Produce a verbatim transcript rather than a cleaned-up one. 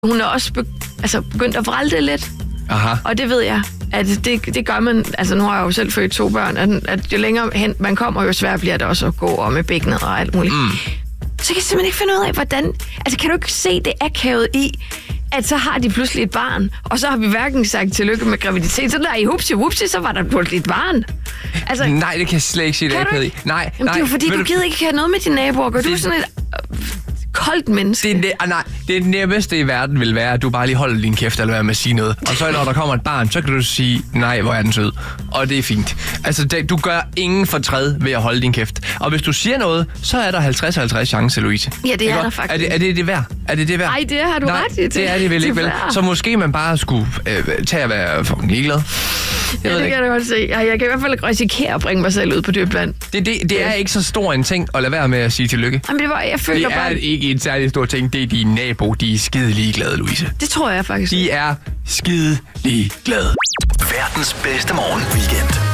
Hun er også be- altså begyndt at vralte lidt. Aha. Og det ved jeg, at det, det gør man, altså nu har jeg jo selv født to børn, at, at jo længere hen man kommer, jo sværere bliver det også at gå og med bækkenet og alt muligt. Mm. Så kan jeg simpelthen ikke finde ud af, hvordan... Altså kan du ikke se det akavet i, at så har de pludselig et barn, og så har vi hverken sagt tillykke med graviditet, så der i hupsi wupsi, så var der pludselig et barn. Altså, nej, det kan jeg slet ikke sige det akavet i. Nej, Jamen, nej. det er jo fordi, du gider ikke have noget med dine naboer, gør du sådan et... koldt menneske. Det, det, ah, nej, det nemmeste i verden vil være, at du bare lige holder din kæft eller være med at sige noget. Og så når der kommer et barn, så kan du sige, nej, hvor er den sød. Og det er fint. Altså, det, du gør ingen fortræd ved at holde din kæft. Og hvis du siger noget, så er der halvtreds halvtreds chance, Louise. Ja, det er ikke? der faktisk. Er det, er det det værd? Er det det værd? Nej, det har du nej, ret i. Det, det er det vel ikke vel. Så måske man bare skulle øh, tage at være fucking ligeglad. Ja, det kan jeg godt se. Jeg, jeg kan i hvert fald risikere at bringe mig selv ud på dybt vand. Det, det, det er ikke så stor en ting at lade være med at sige tillykke. Jamen, det var, jeg føler det er bare... ikke en særlig stor ting. Det er dine nabo. De er skide ligeglade, Louise. Det tror jeg faktisk. De er skide ligeglade. Verdens bedste morgen weekend.